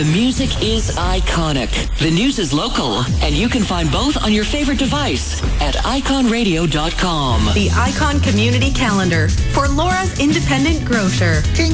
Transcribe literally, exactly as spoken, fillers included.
The music is iconic. The news is local. And you can find both on your favorite device at icon radio dot com. The Icon Community Calendar for Laura's Independent Grocer.